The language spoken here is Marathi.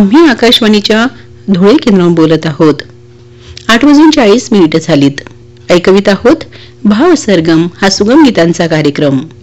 आम्ही आकाशवाणीच्या धुळे केंद्रावरून बोलत आहोत. 8:40 झालीत. ऐकवित आहोत भाव सरगम हा सुगम गीतांचा कार्यक्रम.